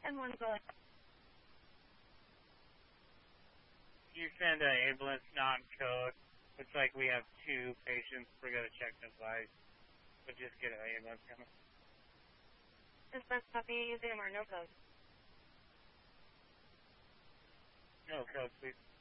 And one going. You send an ambulance non-code. Looks like we have 2 patients. We're going to check the device. But just get an ambulance coming. Dispatch copy, using or no code? No code, please.